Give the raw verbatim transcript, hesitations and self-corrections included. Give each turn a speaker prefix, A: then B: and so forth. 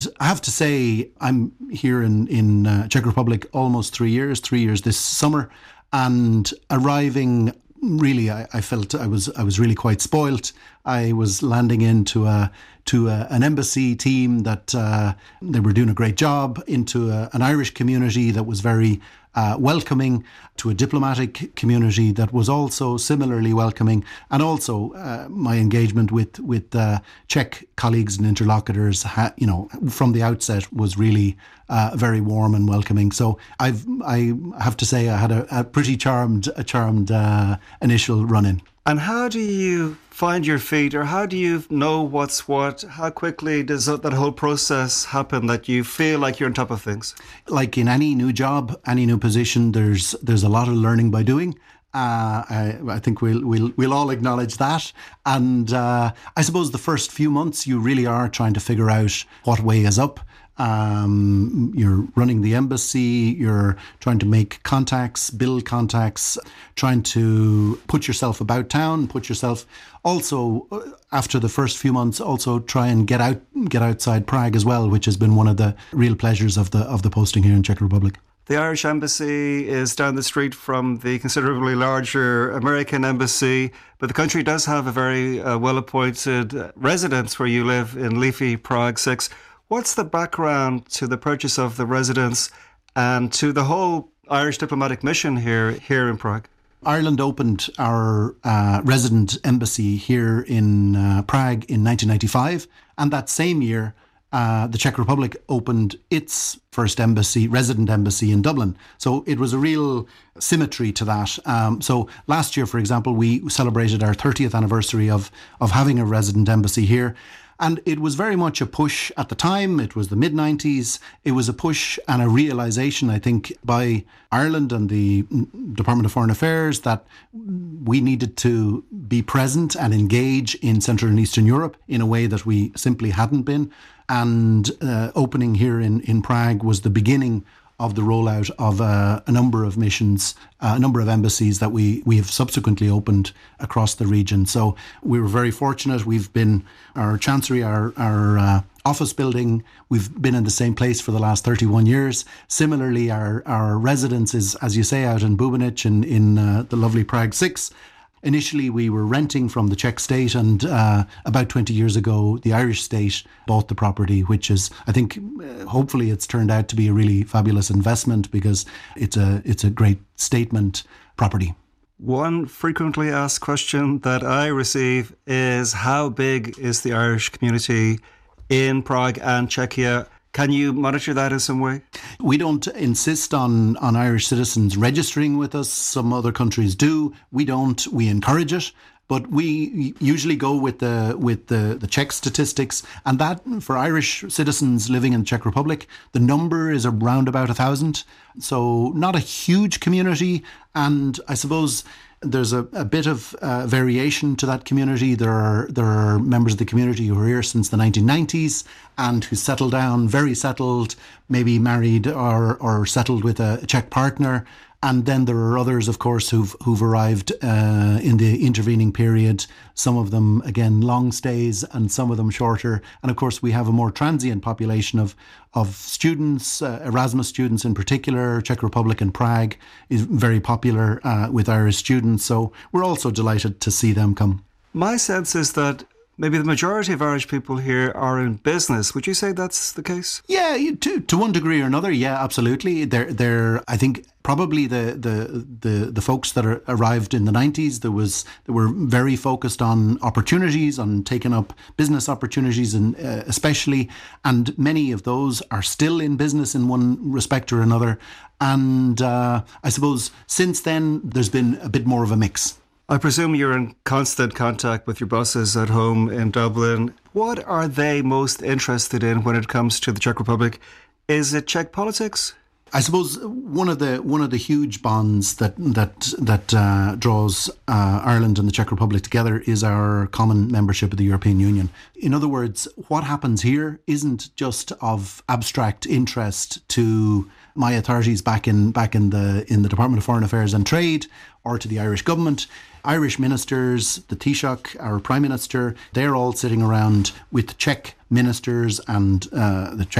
A: I have to say, I'm here in, in uh, Czech Republic almost three years, three years this summer, and arriving, really, I, I felt I was I was really quite spoilt. I was landing into a to a, an embassy team that uh, they were doing a great job, into a, an Irish community that was very uh, welcoming, to a diplomatic community that was also similarly welcoming, and also uh, my engagement with with uh, Czech colleagues and interlocutors, ha- you know, from the outset was really uh, very warm and welcoming. So I've I have to say I had a, a pretty charmed a charmed uh, initial run in.
B: And how do you find your feet, or how do you know what's what? How quickly does that whole process happen that you feel like you're on top of things?
A: Like in any new job, any new position, there's there's a lot of learning by doing. Uh, I, I think we'll we'll we'll all acknowledge that. And uh, I suppose the first few months you really are trying to figure out what way is up. Um, you're running the embassy, you're trying to make contacts, build contacts, trying to put yourself about town, put yourself also, after the first few months, also try and get out, get outside Prague as well, which has been one of the real pleasures of the of the posting here in Czech Republic.
B: The Irish Embassy is down the street from the considerably larger American Embassy, but the country does have a very uh, well-appointed residence where you live in leafy Prague six. What's the background to the purchase of the residence and to the whole Irish diplomatic mission here here in Prague?
A: Ireland opened our uh, resident embassy here in uh, Prague in nineteen ninety-five, and that same year uh, the Czech Republic opened its first embassy, resident embassy in Dublin. So it was a real symmetry to that. Um, so last year, for example, we celebrated our thirtieth anniversary of of having a resident embassy here. And it was very much a push at the time. It was the mid nineties. It was a push and a realisation, I think, by Ireland and the Department of Foreign Affairs that we needed to be present and engage in Central and Eastern Europe in a way that we simply hadn't been. And uh, opening here in, in Prague was the beginning of the rollout of uh, a number of missions, uh, a number of embassies that we, we have subsequently opened across the region. So we were very fortunate. We've been, our chancery, our, our uh, office building, we've been in the same place for the last thirty-one years. Similarly, our, our residence is, as you say, out in Bubanic in, in uh, the lovely Prague six. Initially, we were renting from the Czech state, and uh, about twenty years ago, the Irish state bought the property, which is, I think, uh, hopefully it's turned out to be a really fabulous investment because it's a it's a great statement property.
B: One frequently asked question that I receive is, how big is the Irish community in Prague and Czechia? Can you monitor that in some way?
A: We don't insist on, on Irish citizens registering with us. Some other countries do. We don't. We encourage it. But we usually go with the with the, the Czech statistics. And that, for Irish citizens living in the Czech Republic, the number is around about a thousand. So not a huge community. And I suppose there's a, a bit of uh, variation to that community. There are there are members of the community who are here since the nineteen nineties and who settled down, very settled, maybe married or or settled with a Czech partner. And then there are others, of course, who've who've arrived uh, in the intervening period. Some of them, again, long stays, and some of them shorter. And of course, we have a more transient population of of students, uh, Erasmus students in particular. Czech Republic and Prague is very popular uh, with Irish students. So we're also delighted to see them come.
B: My sense is that maybe the majority of Irish people here are in business. Would you say that's the case?
A: Yeah, to to one degree or another. Yeah, absolutely. They're they're. I think probably the the the, the folks that are, arrived in the nineties. There was they were very focused on opportunities, on taking up business opportunities, and uh, especially, and many of those are still in business in one respect or another. And uh, I suppose since then there's been a bit more of a mix.
B: I presume you're in constant contact with your bosses at home in Dublin. What are they most interested in when it comes to the Czech Republic? Is it Czech politics?
A: I suppose one of the one of the huge bonds that that that uh, draws uh, Ireland and the Czech Republic together is our common membership of the European Union. In other words, what happens here isn't just of abstract interest to my authorities back in back in the in the Department of Foreign Affairs and Trade or to the Irish government. Irish ministers, the Taoiseach, our Prime Minister, they're all sitting around with Czech ministers and uh, the Czech